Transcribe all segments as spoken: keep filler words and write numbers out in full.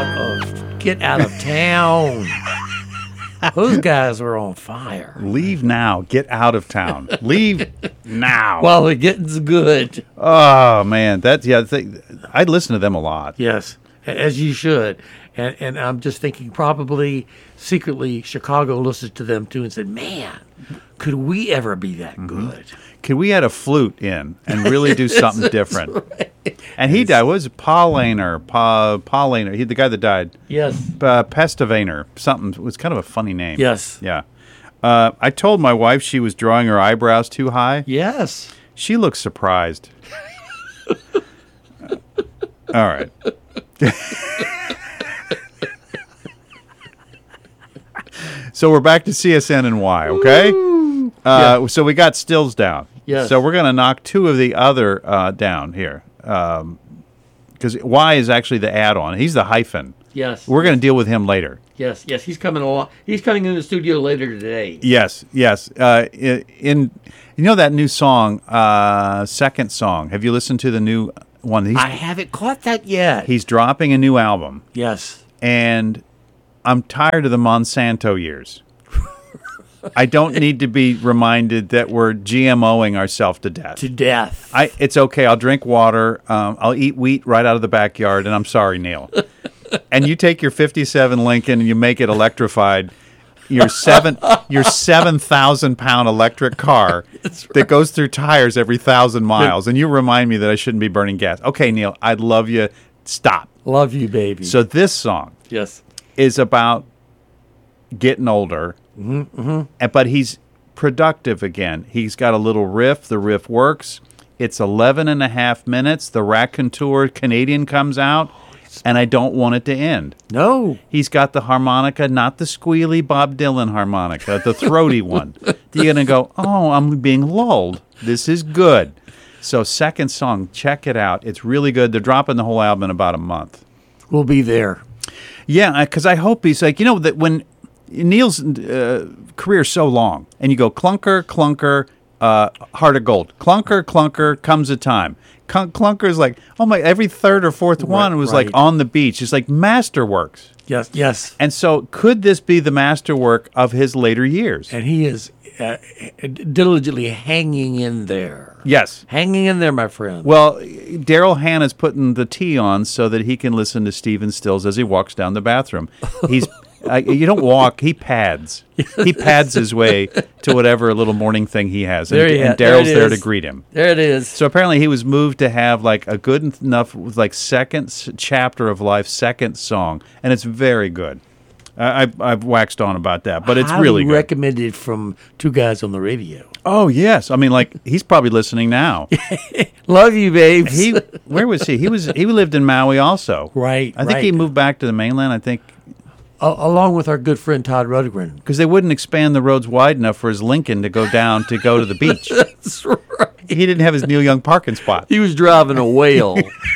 out of Get Out of Town. Those guys were on fire. Leave now. Get out of town. Leave now. While the getting's good. Oh, man. That's, yeah, th- I listen to them a lot. Yes, as you should. And and I'm just thinking probably secretly Chicago listened to them too and said, man, could we ever be that mm-hmm. good? Could we add a flute in and really do something different? Right. And he died. What was it? Paulaner. Pa, Paulaner. He, the guy that died. Yes. Uh, Pestavaner. Something. It was kind of a funny name. Yes. Yeah. Uh, I told my wife she was drawing her eyebrows too high. Yes. She looked surprised. All right. So we're back to C S N and Y, okay? Uh, yeah. So we got Stills down. Yes. So we're going to knock two of the other uh, down here. Because um, Y is actually the add-on. He's the hyphen. Yes. We're going to deal with him later. Yes, yes. He's coming along. He's coming in the studio later today. Yes, yes. Uh, in, in You know that new song, uh, second song. Have you listened to the new one? He's, I haven't caught that yet. He's dropping a new album. Yes. And I'm tired of the Monsanto years. I don't need to be reminded that we're GMOing ourselves to death. To death. I, it's okay. I'll drink water. Um, I'll eat wheat right out of the backyard. And I'm sorry, Neil. And you take your fifty-seven Lincoln and you make it electrified. Your seven, your seven thousand pound electric car right. that goes through tires every thousand miles, and you remind me that I shouldn't be burning gas. Okay, Neil, I love you. Stop. Love you, baby. So this song, yes, is about getting older, mm-hmm, mm-hmm. but he's productive again. He's got a little riff. The riff works. It's eleven and a half minutes. The Raconteur Canadian comes out. And I don't want it to end. No. He's got the harmonica, not the squealy Bob Dylan harmonica, the throaty one. You're going to go, oh, I'm being lulled. This is good. So second song, check it out. It's really good. They're dropping the whole album in about a month. We'll be there. Yeah, because I hope he's like, you know, that when Neil's uh, career is so long, and you go clunker, clunker, uh, Heart of Gold. Clunker, clunker, Comes a Time. Clunker is like, oh my, every third or fourth one was right. like On the Beach. It's like masterworks. Yes, yes. And so could this be the masterwork of his later years? And he is uh, diligently hanging in there. Yes. Hanging in there, my friend. Well, Daryl Hannah's putting the tea on so that he can listen to Stephen Stills as he walks down the bathroom. He's Uh, you don't walk. He pads. He pads his way to whatever little morning thing he has. And, and Daryl's there, there to greet him. There it is. So apparently he was moved to have like a good enough, like second chapter of life, second song. And it's very good. I, I've, I've waxed on about that, but it's Highly really good. recommended from two guys on the radio. Oh, yes. I mean, like, he's probably listening now. Love you, babes. He, where was he? He was he lived in Maui also. Right, I think right. he moved back to the mainland, I think. Uh, along with our good friend Todd Rudgren. Because they wouldn't expand the roads wide enough for his Lincoln to go down to go to the beach. That's right. He didn't have his Neil Young parking spot. He was driving a whale.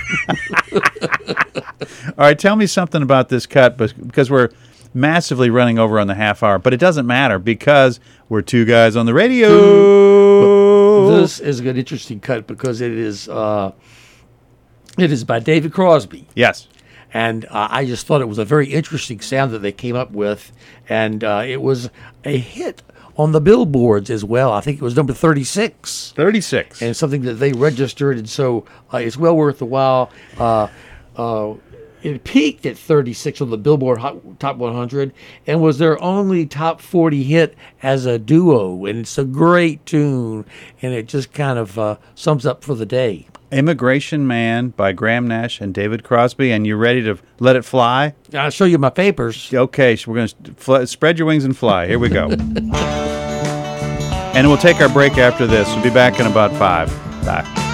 All right, tell me something about this cut, because we're massively running over on the half hour. But it doesn't matter because we're two guys on the radio. This is an interesting cut because it is uh, it is by David Crosby. Yes. And uh, I just thought it was a very interesting sound that they came up with. And uh, it was a hit on the billboards as well. I think it was number thirty-six. thirty-six. And something that they registered. And so uh, it's well worth the while. Uh, uh, it peaked at thirty-six on the Billboard Hot, Top one hundred and was their only top forty hit as a duo. And it's a great tune. And it just kind of uh, sums up for the day. Immigration Man by Graham Nash and David Crosby, and you ready to let it fly? I'll show you my papers. Okay, so we're going to fl- spread your wings and fly. Here we go. And we'll take our break after this. We'll be back in about five. Bye.